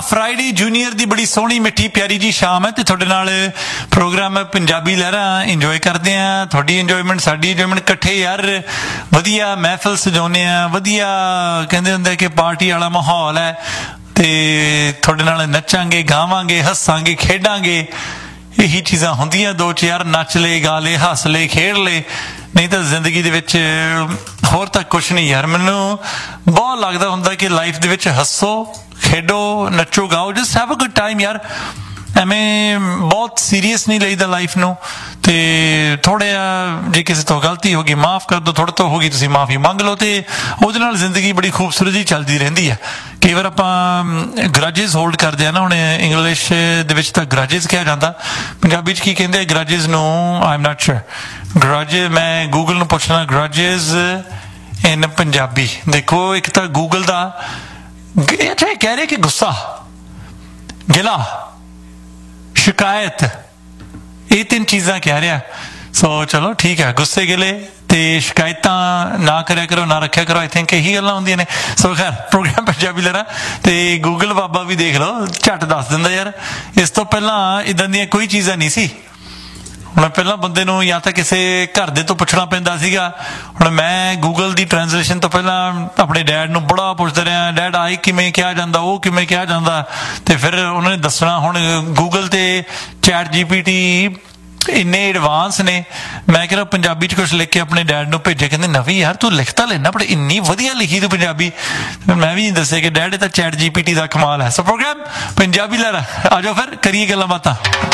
Friday junior दी बड़ी सोहनी मिठी प्यारी जी शाम है ते थोड़े नाल प्रोग्राम पंजाबी लहरां इंजॉय करते हैं। थोड़ी इंजॉयमेंट साडी इंजॉयमेंट इकट्ठे यार वधिया महफिल सजाउने आ, वधिया कहंदे हुंदे कि पार्टी वाला माहौल है ते थोड़े नाल नचांगे गावांगे हसांगे खेडांगे यही चीज़ां हुंदियां। दो चार नच ले गा ले हस ले खेड ले, नहीं तो जिंदगी दे विच होर तां कुछ नहीं यार। मैनू बहुत लगदा हुंदा कि लाइफ दे विच हसो खेडो नचो गाओ, just have a good time यार। एवें बहुत सीरीयस नहीं लईदा लाइफ नू। ते थोड़ा जे किसी तो गलती होगी माफ़ कर दो, थोड़ा तो होगी तुसीं माफ़ी मंग लो, तो ਉਹਦੇ ਨਾਲ ਜ਼ਿੰਦਗੀ बड़ी खूबसूरत जी चलती रहती है। कई बार ਆਪਾਂ ਗਰਾजेस होल्ड करते हैं ना, ਹੁਣ इंग्लिश ਦੇ ਵਿੱਚ ਤਾਂ ਗਰਾजेस ਕਿਹਾ ਜਾਂਦਾ, ਪੰਜਾਬੀ 'ਚ ਕੀ ਕਹਿੰਦੇ ਗਰਾजेस ਨੂੰ आई एम नॉट श्योर। ਗਰਾजेस मैं गूगल ਨੂੰ ਪੁੱਛਣਾ ਗਰਾजेस इन पंजाबी। देखो एक तो गूगल ਦਾ ਇੱਥੇ ਕਹਿ ਰਹੇ कि गुस्सा गिला शिकायत ये तीन चीज़ां कह रहा। सो चलो ठीक है, गुस्से गिले ते शिकायतां ना करया करो ना रखा करो, आई थिंक यही गल्लां हुंदियां ने। सो खैर प्रोग्राम पंजाबी लहरां ते गूगल बाबा भी देख लो झट दस दिंदा यार। इस तो पहलां इदां दियां कोई चीज़ां नहीं सी। ਹੁਣ ਪਹਿਲਾਂ ਬੰਦੇ ਨੂੰ ਜਾਂ ਤਾਂ ਕਿਸੇ ਘਰ ਦੇ ਤੋਂ ਪੁੱਛਣਾ ਪੈਂਦਾ ਸੀਗਾ। ਹੁਣ ਮੈਂ ਗੂਗਲ ਦੀ ਟ੍ਰਾਂਸਲੇਸ਼ਨ ਤੋਂ ਪਹਿਲਾਂ ਆਪਣੇ ਡੈਡ ਨੂੰ ਬੜਾ ਪੁੱਛਦਾ ਰਿਹਾ, ਡੈਡ ਆਈ ਕਿਵੇਂ ਕਿਹਾ ਜਾਂਦਾ, ਉਹ ਕਿਵੇਂ ਕਿਹਾ ਜਾਂਦਾ, ਤੇ ਫਿਰ ਉਹਨਾਂ ਨੇ ਦੱਸਣਾ। ਹੁਣ ਗੂਗਲ ਤੇ ਚੈਟ GPT ਇੰਨੇ ਐਡਵਾਂਸ ਨੇ। ਮੈਂ ਕਿਹਾ ਪੰਜਾਬੀ 'ਚ ਕੁਛ ਲਿਖ ਕੇ ਆਪਣੇ ਡੈਡ ਨੂੰ ਭੇਜਿਆ, ਕਹਿੰਦੇ ਨਵੀਂ ਯਾਰ ਤੂੰ ਲਿਖਤਾ ਲੈਣਾ ਪਰ ਇੰਨੀ ਵਧੀਆ ਲਿਖੀ ਤੂੰ ਪੰਜਾਬੀ। ਮੈਂ ਵੀ ਦੱਸਿਆ ਕਿ ਡੈਡ ਇਹ ਤਾਂ ਚੈਟ GPT ਦਾ ਕਮਾਲ ਹੈ। ਸੋ ਪ੍ਰੋਗਰਾਮ ਪੰਜਾਬੀ ਲਹਿਰਾ ਆ ਜਾਓ, ਫਿਰ ਕਰੀਏ ਗੱਲਾਂ ਬਾਤਾਂ।